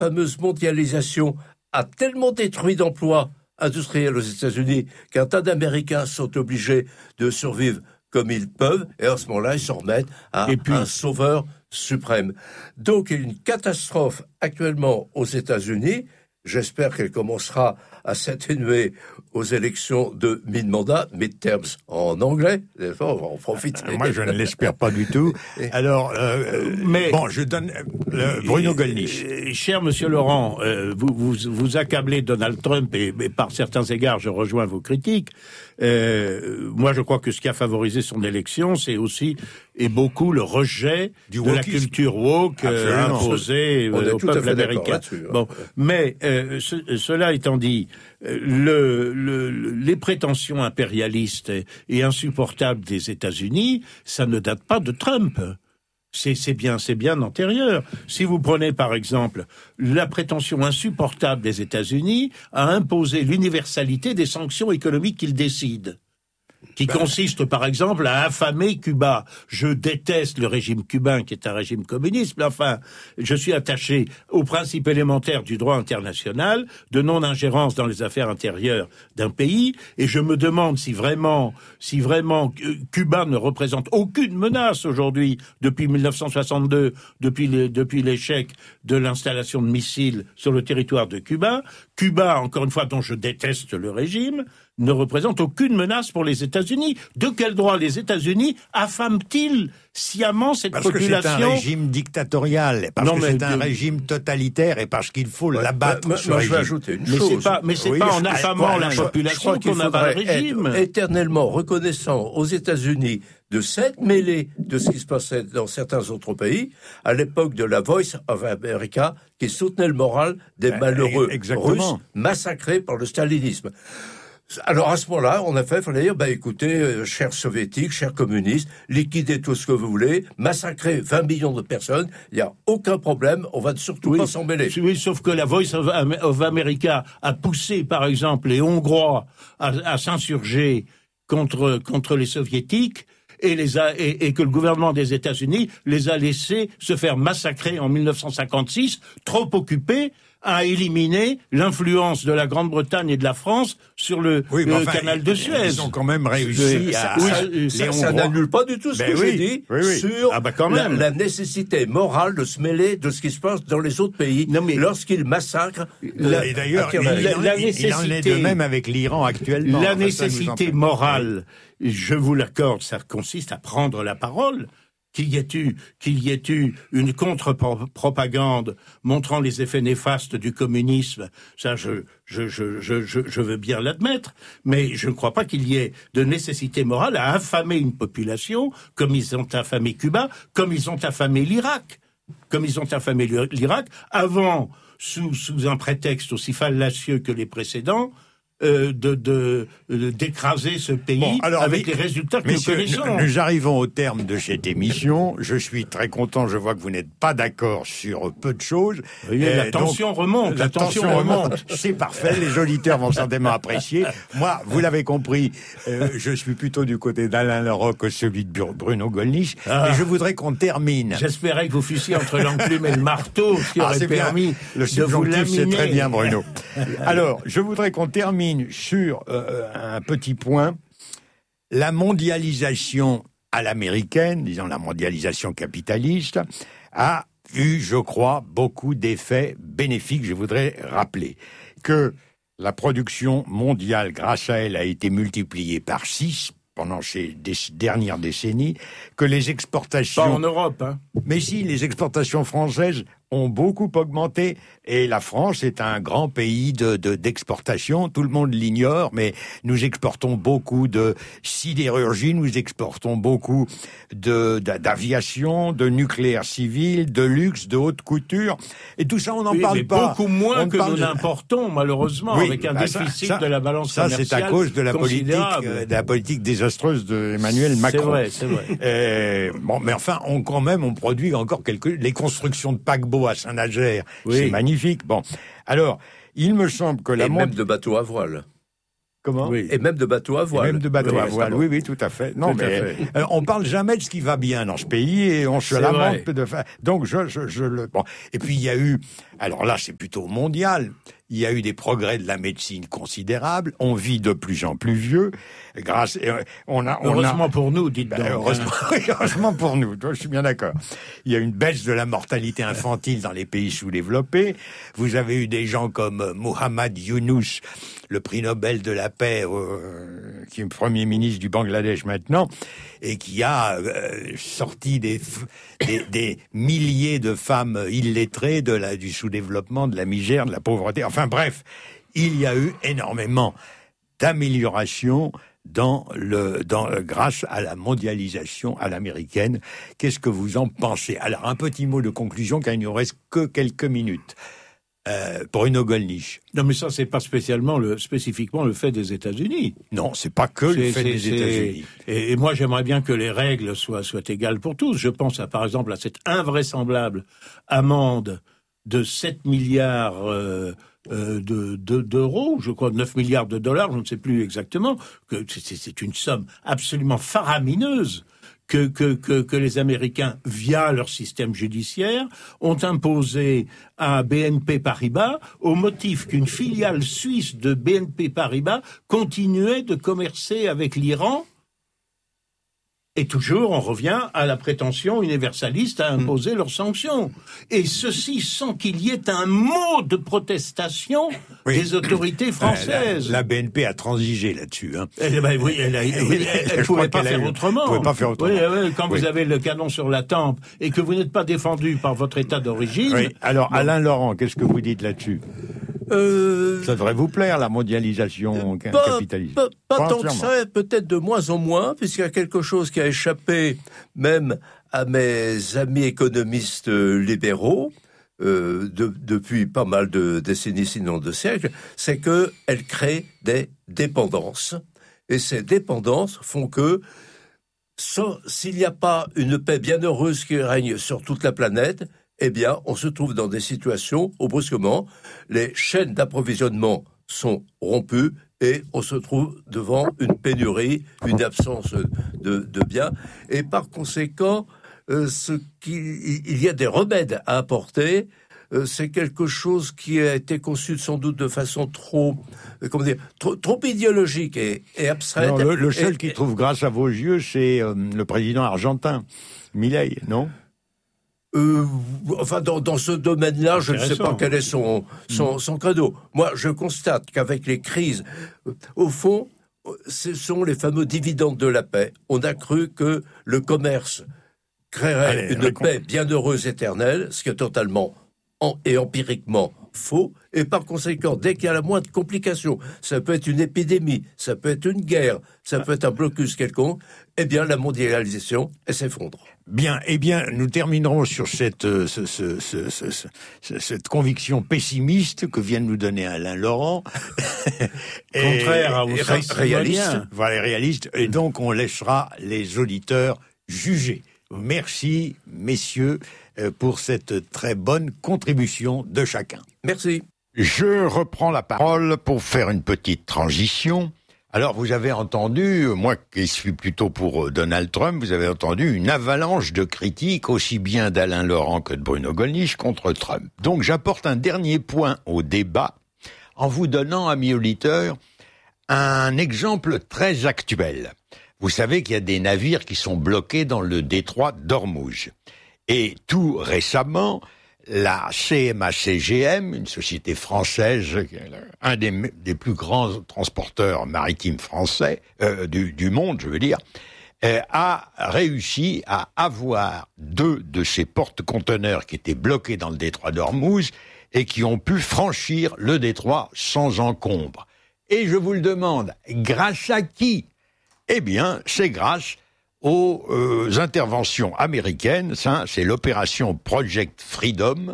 fameuse mondialisation a tellement détruit d'emplois industriels aux États-Unis qu'un tas d'Américains sont obligés de survivre comme ils peuvent, et à ce moment-là, ils se remettent à un sauveur suprême. Donc, il y a une catastrophe actuellement aux États-Unis. J'espère qu'elle commencera à s'atténuer aux élections de mi-mandat, midterms en anglais. On va en profiter. Moi, je ne l'espère pas du tout. Alors, mais bon, je donne Bruno Gollnisch. Cher Monsieur Laurent, vous accablez Donald Trump et par certains égards, je rejoins vos critiques. Moi, je crois que ce qui a favorisé son élection, c'est aussi et beaucoup le rejet de la culture woke imposée au peuple américain. Bon, mais cela étant dit, les prétentions impérialistes et insupportables des États-Unis, ça ne date pas de Trump. C'est bien antérieur. Si vous prenez par exemple la prétention insupportable des États-Unis à imposer l'universalité des sanctions économiques qu'ils décident, qui consiste par exemple à affamer Cuba. Je déteste le régime cubain qui est un régime communiste, mais enfin, je suis attaché aux principes élémentaires du droit international de non-ingérence dans les affaires intérieures d'un pays, et je me demande si vraiment Cuba ne représente aucune menace aujourd'hui depuis 1962, depuis l'échec de l'installation de missiles sur le territoire de Cuba. Cuba, encore une fois, dont je déteste le régime, ne représente aucune menace pour les États-Unis. De quel droit les États-Unis affament-ils sciemment cette population? Parce que c'est un régime dictatorial, parce que c'est un régime totalitaire et parce qu'il faut l'abattre. Moi, je vais ajouter une chose. Mais c'est pas en affamant la population qu'on abat le régime. Être éternellement reconnaissant aux États-Unis de s'être mêlé de ce qui se passait dans certains autres pays, à l'époque de la Voice of America, qui soutenait le moral des malheureux Russes massacrés par le stalinisme. Alors à ce moment-là, fallait dire, écoutez, chers soviétiques, chers communistes, liquidez tout ce que vous voulez, massacrez 20 millions de personnes, il n'y a aucun problème, on va surtout pas s'en mêler. Oui, sauf que la Voice of America a poussé, par exemple, les Hongrois à s'insurger contre les soviétiques, et que le gouvernement des États-Unis les a laissés se faire massacrer en 1956, trop occupés à éliminer l'influence de la Grande-Bretagne et de la France sur le canal de Suez. Ils ont quand même réussi à... Ça n'annule pas du tout ce que j'ai dit sur la nécessité morale de se mêler de ce qui se passe dans les autres pays lorsqu'ils massacrent. Et d'ailleurs, il en est de même avec l'Iran actuellement. La nécessité morale, je vous l'accorde, ça consiste à prendre la parole. Qu'il y ait eu une contre-propagande montrant les effets néfastes du communisme, ça je veux bien l'admettre, mais je ne crois pas qu'il y ait de nécessité morale à affamer une population comme ils ont affamé Cuba, comme ils ont affamé l'Irak. Avant, sous un prétexte aussi fallacieux que les précédents, d'écraser ce pays avec les résultats que nous connaissons. Nous arrivons au terme de cette émission. Je suis très content. Je vois que vous n'êtes pas d'accord sur peu de choses. La tension remonte. La tension remonte. C'est parfait. Les auditeurs vont certainement apprécier. Moi, vous l'avez compris, je suis plutôt du côté d'Alain Leroc que celui de Bruno Gollnisch. Mais je voudrais qu'on termine. J'espérais que vous fussiez entre l'enclume et le marteau, ce qui aurait permis de vous laminer. C'est très bien, Bruno. Alors, je voudrais qu'on termine sur un petit point. La mondialisation à l'américaine, disons la mondialisation capitaliste, a eu, je crois, beaucoup d'effets bénéfiques. Je voudrais rappeler que la production mondiale, grâce à elle, a été multipliée par 6 pendant ces dernières décennies, que les exportations... Pas en Europe, hein. Mais si, les exportations françaises ont beaucoup augmenté, et la France est un grand pays d'exportation. Tout le monde l'ignore, mais nous exportons beaucoup de sidérurgie, nous exportons beaucoup d'aviation, de nucléaire civil, de luxe, de haute couture, et tout ça on n'en parle pas. Beaucoup moins que nous n'importons, malheureusement, avec un déficit de la balance commerciale. Ça, c'est à cause de la politique désastreuse d'Emmanuel Macron. C'est vrai. Mais enfin, on produit encore les constructions de paquebots à Saint-Nazaire, c'est magnifique. Bon, alors, il me semble que même de bateaux à voile. Comment ? Oui. Et même de bateaux à voile. Et même de bateaux à voile, oui, tout à fait. Non, mais on parle jamais de ce qui va bien dans ce pays et on se lamente de faire. Donc je le. Bon. Et puis il y a eu. Alors là, c'est plutôt mondial. Il y a eu des progrès de la médecine considérables. On vit de plus en plus vieux. Heureusement pour nous, dites donc. Heureusement pour nous. Je suis bien d'accord. Il y a une baisse de la mortalité infantile dans les pays sous-développés. Vous avez eu des gens comme Mohamed Younous, le prix Nobel de la paix, qui est Premier ministre du Bangladesh maintenant, et qui a sorti des milliers de femmes illettrées du sous-développement, de la misère, de la pauvreté. Enfin bref, il y a eu énormément d'améliorations grâce à la mondialisation à l'américaine. Qu'est-ce que vous en pensez ? Alors, un petit mot de conclusion, car il ne nous reste que quelques minutes. Bruno Gollnisch. Non, mais ça, c'est pas spécifiquement le fait des États-Unis. Non, c'est pas que le fait des États-Unis. Et moi, j'aimerais bien que les règles soient égales pour tous. Je pense par exemple à cette invraisemblable amende de 7 milliards d'euros, je crois 9 milliards de dollars, je ne sais plus exactement, que c'est une somme absolument faramineuse que les Américains, via leur système judiciaire, ont imposé à BNP Paribas au motif qu'une filiale suisse de BNP Paribas continuait de commercer avec l'Iran. Et toujours, on revient à la prétention universaliste à imposer leurs sanctions. Et ceci sans qu'il y ait un mot de protestation des autorités françaises. La BNP a transigé là-dessus. Hein. Elle ne pouvait pas faire autrement. Quand vous avez le canon sur la tempe et que vous n'êtes pas défendu par votre État d'origine... Oui. Alors, Alain Laurent, qu'est-ce que vous dites là-dessus ? Ça devrait vous plaire, la mondialisation capitaliste. Pas tant que ça, peut-être de moins en moins, puisqu'il y a quelque chose qui a échappé même à mes amis économistes libéraux, depuis pas mal de décennies, sinon de siècles, c'est qu'elle crée des dépendances. Et ces dépendances font que, s'il n'y a pas une paix bienheureuse qui règne sur toute la planète, eh bien, on se trouve dans des situations où, brusquement, les chaînes d'approvisionnement sont rompues et on se trouve devant une pénurie, une absence de biens. Et par conséquent, il y a des remèdes à apporter. C'est quelque chose qui a été conçu sans doute de façon trop idéologique et abstraite. Non, le seul qui trouve grâce à vos yeux, c'est le président argentin, Milei, non ? Dans ce domaine-là, je ne sais pas quel est son credo. Moi, je constate qu'avec les crises, au fond, ce sont les fameux dividendes de la paix. On a cru que le commerce créerait une paix bienheureuse éternelle, ce qui est totalement et empiriquement faux, et par conséquent, dès qu'il y a la moindre complication, ça peut être une épidémie, ça peut être une guerre, ça peut être un blocus quelconque, eh bien, la mondialisation, elle s'effondre. Bien, nous terminerons sur cette conviction pessimiste que vient de nous donner Alain Laurent. Contraire aux réalistes. Voilà, réalistes. Et donc, on laissera les auditeurs juger. Merci, messieurs, pour cette très bonne contribution de chacun. Merci. Je reprends la parole pour faire une petite transition. Alors, vous avez entendu, moi qui suis plutôt pour Donald Trump, vous avez entendu une avalanche de critiques, aussi bien d'Alain Laurent que de Bruno Gollnisch, contre Trump. Donc, j'apporte un dernier point au débat en vous donnant, amis auditeurs, un exemple très actuel. Vous savez qu'il y a des navires qui sont bloqués dans le détroit d'Ormuz. Et tout récemment, la CMA-CGM, une société française, un des plus grands transporteurs maritimes français, du monde, je veux dire, a réussi à avoir 2 de ces porte-conteneurs qui étaient bloqués dans le détroit d'Ormuz et qui ont pu franchir le détroit sans encombre. Et je vous le demande, grâce à qui ? Eh bien, c'est grâce aux interventions américaines. Ça, c'est l'opération Project Freedom.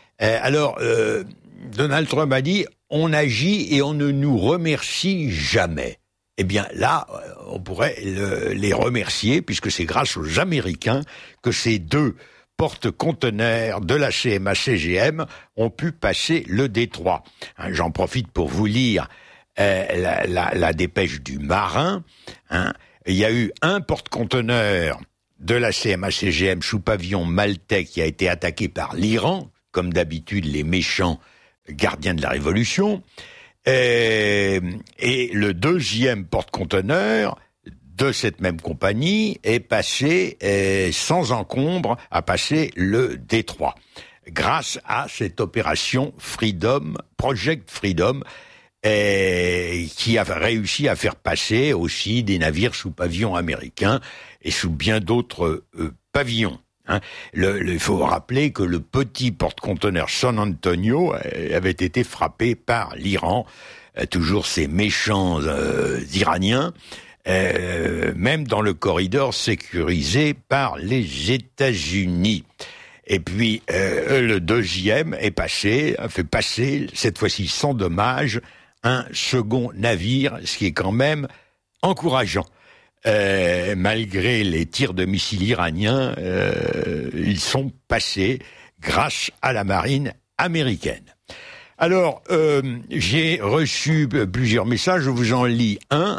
Donald Trump a dit « On agit et on ne nous remercie jamais ». Eh bien, là, on pourrait les remercier, puisque c'est grâce aux Américains que ces 2 porte-conteneurs de la CMA-CGM ont pu passer le détroit. J'en profite pour vous lire la dépêche du marin. Hein. Il y a eu un porte-conteneur de la CMA-CGM sous pavillon maltais qui a été attaqué par l'Iran, comme d'habitude les méchants gardiens de la Révolution. Et le deuxième porte-conteneur de cette même compagnie est passé sans encombre, a passé le détroit, grâce à cette opération Freedom, Project Freedom, qui a réussi à faire passer aussi des navires sous pavillon américain et sous bien d'autres pavillons. Hein. Il faut rappeler que le petit porte-conteneur San Antonio avait été frappé par l'Iran, toujours ces méchants Iraniens, même dans le corridor sécurisé par les États-Unis. Et puis le deuxième a fait passer, cette fois-ci sans dommage, un second navire, ce qui est quand même encourageant. Malgré les tirs de missiles iraniens, ils sont passés grâce à la marine américaine. Alors, j'ai reçu plusieurs messages, je vous en lis un.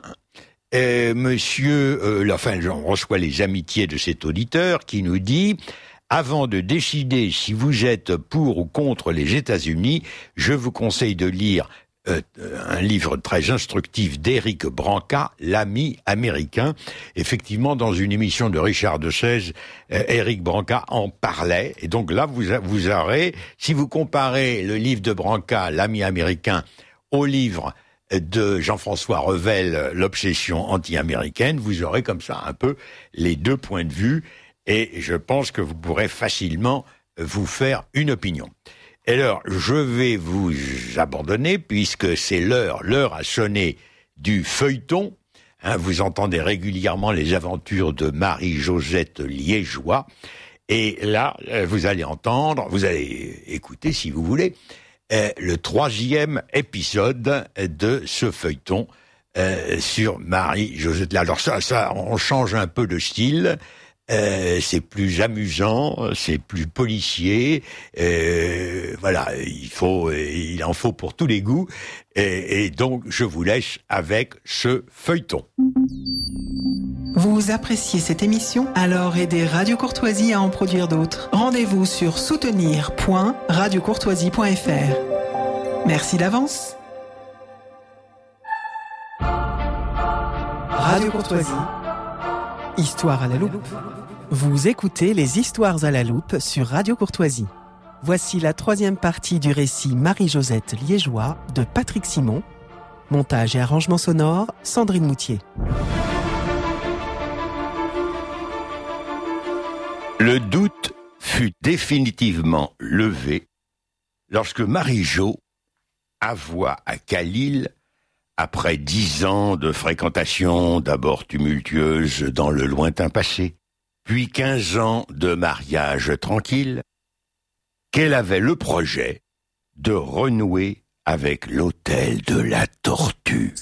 On reçoit les amitiés de cet auditeur qui nous dit: avant de décider si vous êtes pour ou contre les États-Unis, je vous conseille de lire un livre très instructif d'Éric Branca, L'ami américain. Effectivement, dans une émission de Richard de Sèze, Éric Branca en parlait. Et donc là, vous aurez, si vous comparez le livre de Branca, L'ami américain, au livre de Jean-François Revel, L'obsession anti-américaine, vous aurez comme ça un peu les deux points de vue. Et je pense que vous pourrez facilement vous faire une opinion. Et alors, je vais vous abandonner puisque c'est l'heure a sonné du feuilleton. Hein, vous entendez régulièrement les aventures de Marie-Josette Liégeois. Et là, vous allez écouter, si vous voulez, le 3e épisode de ce feuilleton sur Marie-Josette. Alors ça, on change un peu de style. C'est plus amusant, c'est plus policier. Voilà, il en faut pour tous les goûts. Et donc, je vous laisse avec ce feuilleton. Vous appréciez cette émission? Alors aidez Radio Courtoisie à en produire d'autres. Rendez-vous sur soutenir.radiocourtoisie.fr. Merci d'avance. Radio Courtoisie. Histoire à la loupe. Vous écoutez les Histoires à la loupe sur Radio Courtoisie. Voici la 3e partie du récit Marie-Josette Liégeois de Patrick Simon. Montage et arrangement sonore, Sandrine Moutier. Le doute fut définitivement levé lorsque Marie-Jo avoua à Khalil, après 10 ans de fréquentation d'abord tumultueuse dans le lointain passé, puis 15 ans de mariage tranquille, qu'elle avait le projet de renouer avec l'hôtel de la Tortue.